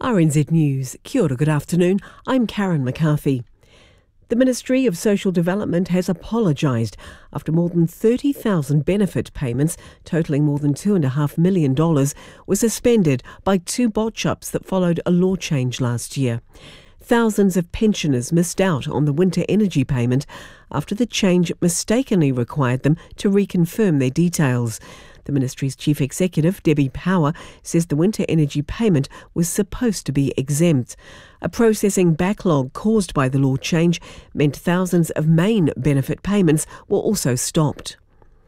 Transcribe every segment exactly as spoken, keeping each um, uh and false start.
R N Z News. Kia ora, good afternoon. I'm Karen McCarthy. The Ministry of Social Development has apologised after more than thirty thousand benefit payments, totalling more than two point five million dollars, were suspended by two botch-ups that followed a law change last year. Thousands of pensioners missed out on the winter energy payment after the change mistakenly required them to reconfirm their details. The ministry's chief executive, Debbie Power, says the winter energy payment was supposed to be exempt. A processing backlog caused by the law change meant thousands of main benefit payments were also stopped.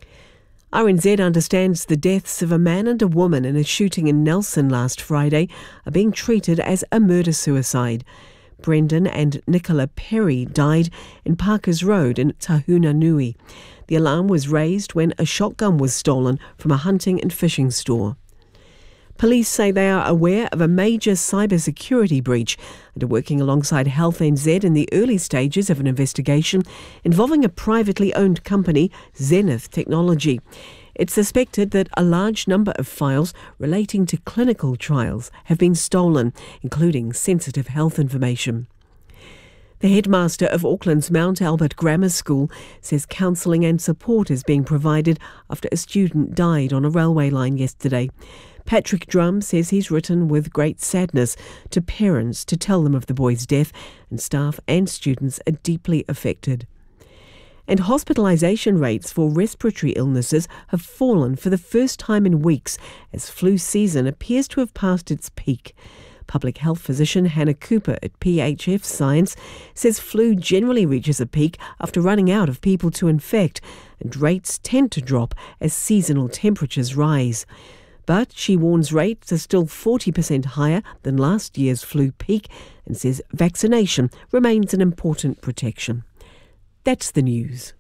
R N Z understands the deaths of a man and a woman in a shooting in Nelson last Friday are being treated as a murder-suicide. Brendan and Nicola Perry died in Parkers Road in Tahuna Nui. The alarm was raised when a shotgun was stolen from a hunting and fishing store. Police say they are aware of a major cybersecurity breach and are working alongside Health N Z in the early stages of an investigation involving a privately owned company, Zenith Technology. It's suspected that a large number of files relating to clinical trials have been stolen, including sensitive health information. The headmaster of Auckland's Mount Albert Grammar School says counselling and support is being provided after a student died on a railway line yesterday. Patrick Drum says he's written with great sadness to parents to tell them of the boy's death, and staff and students are deeply affected. And hospitalisation rates for respiratory illnesses have fallen for the first time in weeks as flu season appears to have passed its peak. Public health physician Hannah Cooper at P H F Science says flu generally reaches a peak after running out of people to infect, and rates tend to drop as seasonal temperatures rise. But she warns rates are still forty percent higher than last year's flu peak and says vaccination remains an important protection. That's the news.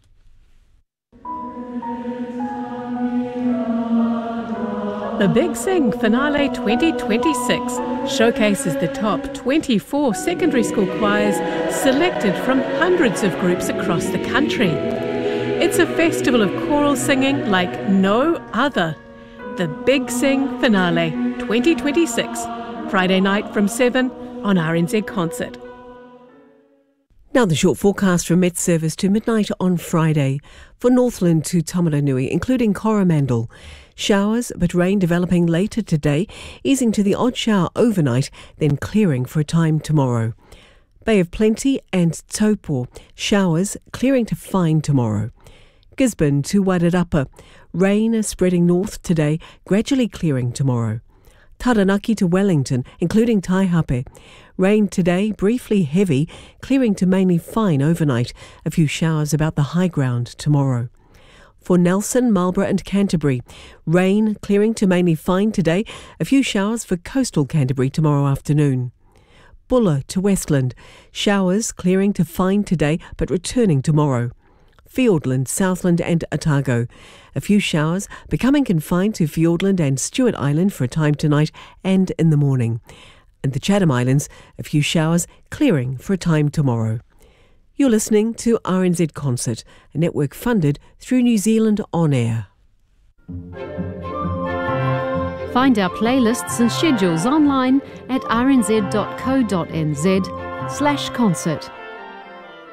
The Big Sing Finale twenty twenty-six showcases the top twenty-four secondary school choirs selected from hundreds of groups across the country. It's a festival of choral singing like no other. The Big Sing Finale twenty twenty-six, Friday night from seven on R N Z Concert. Now the short forecast from Met Service to midnight on Friday. For Northland to Tamaranui, including Coromandel. Showers, but rain developing later today, easing to the odd shower overnight, then clearing for a time tomorrow. Bay of Plenty and Taupo. Showers, clearing to fine tomorrow. Gisborne to Wairarapa. Rain spreading north today, gradually clearing tomorrow. Taranaki to Wellington, including Taihape. Rain today, briefly heavy, clearing to mainly fine overnight. A few showers about the high ground tomorrow. For Nelson, Marlborough and Canterbury, rain clearing to mainly fine today. A few showers for coastal Canterbury tomorrow afternoon. Buller to Westland, showers clearing to fine today but returning tomorrow. Fiordland, Southland and Otago. A few showers becoming confined to Fiordland and Stewart Island for a time tonight and in the morning. And the Chatham Islands, a few showers clearing for a time tomorrow. You're listening to R N Z Concert, a network funded through New Zealand On Air. Find our playlists and schedules online at r n z dot co dot n z slash concert.